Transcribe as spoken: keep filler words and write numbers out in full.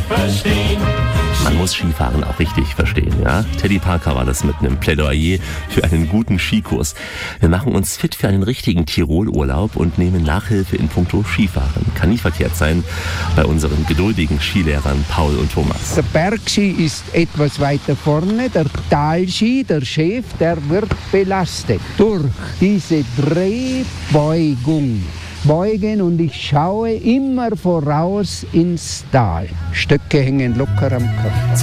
verstehen. Man muss Skifahren auch richtig verstehen, ja? Teddy Parker war das mit einem Plädoyer für einen guten Skikurs. Wir machen uns fit für einen richtigen Tirolurlaub und nehmen Nachhilfe in puncto Skifahren. Kann nie verkehrt sein bei unseren geduldigen Skilehrern Paul und Thomas. Der Bergski ist etwas weiter vorne, der Talski, der Chef, der wird belastet durch diese Drehbeugung. Beugen und ich schaue immer voraus ins Tal. Stöcke hängen locker am Kopf.